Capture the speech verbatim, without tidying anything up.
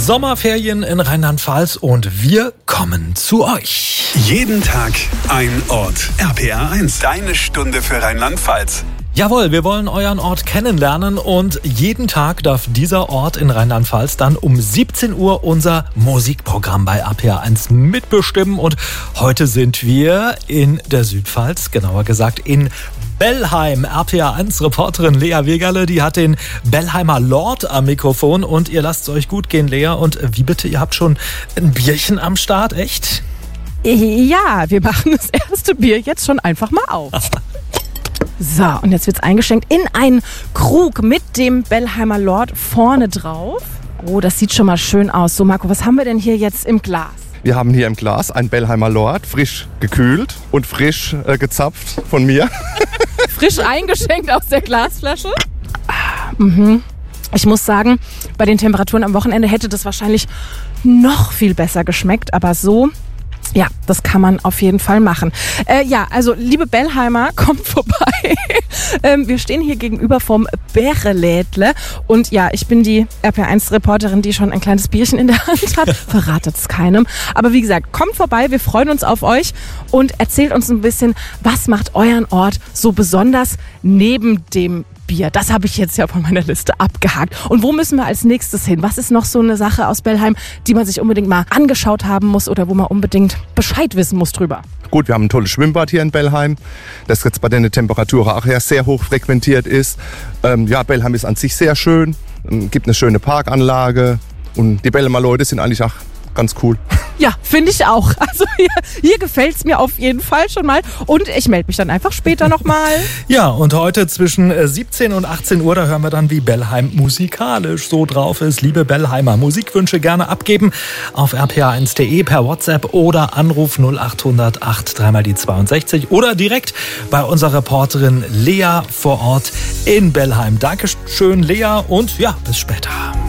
Sommerferien in Rheinland-Pfalz und wir kommen zu euch. Jeden Tag ein Ort. R P R eins, deine Stunde für Rheinland-Pfalz. Jawohl, wir wollen euren Ort kennenlernen und jeden Tag darf dieser Ort in Rheinland-Pfalz dann um siebzehn Uhr unser Musikprogramm bei R P R eins mitbestimmen. Und heute sind wir in der Südpfalz, genauer gesagt in Bellheim. R P R eins Reporterin Lea Wegerle, die hat den Bellheimer Lord am Mikrofon und ihr lasst es euch gut gehen, Lea. Und wie bitte, ihr habt schon ein Bierchen am Start, echt? Ja, wir machen das erste Bier jetzt schon einfach mal auf. So, und jetzt wird's eingeschenkt in einen Krug mit dem Bellheimer Lord vorne drauf. Oh, das sieht schon mal schön aus. So, Marco, was haben wir denn hier jetzt im Glas? Wir haben hier im Glas ein Bellheimer Lord, frisch gekühlt und frisch äh, gezapft von mir. Frisch eingeschenkt aus der Glasflasche. Ah, mhm. Ich muss sagen, bei den Temperaturen am Wochenende hätte das wahrscheinlich noch viel besser geschmeckt, aber so... Ja, das kann man auf jeden Fall machen. Äh, ja, also liebe Bellheimer, kommt vorbei. ähm, wir stehen hier gegenüber vom Bärelädle und ja, ich bin die R P R eins Reporterin, die schon ein kleines Bierchen in der Hand hat. Verratet es keinem. Aber wie gesagt, kommt vorbei, wir freuen uns auf euch und erzählt uns ein bisschen, was macht euren Ort so besonders neben dem Bier. Das habe ich jetzt ja von meiner Liste abgehakt. Und wo müssen wir als nächstes hin? Was ist noch so eine Sache aus Bellheim, die man sich unbedingt mal angeschaut haben muss oder wo man unbedingt Bescheid wissen muss drüber? Gut, wir haben ein tolles Schwimmbad hier in Bellheim, das jetzt bei den Temperaturen auch ja sehr hoch frequentiert ist. Ähm, ja, Bellheim ist an sich sehr schön, gibt eine schöne Parkanlage und die Bellheimer Leute sind eigentlich auch ganz cool. Ja, finde ich auch. Also hier, hier gefällt es mir auf jeden Fall schon mal. Und ich melde mich dann einfach später nochmal. Ja, und heute zwischen siebzehn und achtzehn Uhr, da hören wir dann, wie Bellheim musikalisch so drauf ist. Liebe Bellheimer, Musikwünsche gerne abgeben auf r p r eins punkt d e per WhatsApp oder Anruf null acht hundert acht drei mal die zweiundsechzig oder direkt bei unserer Reporterin Lea vor Ort in Bellheim. Dankeschön, Lea, und ja, bis später.